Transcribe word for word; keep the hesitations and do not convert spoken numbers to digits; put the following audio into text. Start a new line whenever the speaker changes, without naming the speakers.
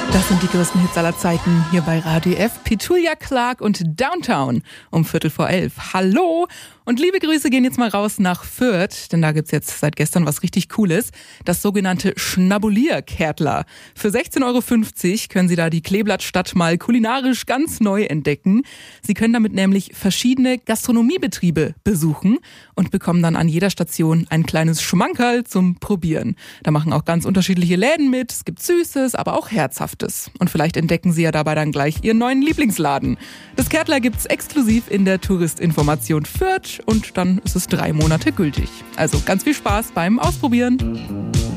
Das sind die größten Hits aller Zeiten hier bei Radio F. Petula Clark und Downtown um Viertel vor elf. Hallo und liebe Grüße gehen jetzt mal raus nach Fürth, denn da gibt's jetzt seit gestern was richtig Cooles. Das sogenannte Schnabulier-Kärtler. Für sechzehn Euro fünfzig können Sie da die Kleeblattstadt mal kulinarisch ganz neu entdecken. Sie können damit nämlich verschiedene Gastronomiebetriebe besuchen und bekommen dann an jeder Station ein kleines Schmankerl zum Probieren. Da machen auch ganz unterschiedliche Läden mit. Es gibt Süßes, aber auch Herzhaftes. Und vielleicht entdecken Sie ja dabei dann gleich Ihren neuen Lieblingsladen. Das Kärtler gibt's exklusiv in der Touristinformation Fürth und dann ist es drei Monate gültig. Also ganz viel Spaß beim Ausprobieren.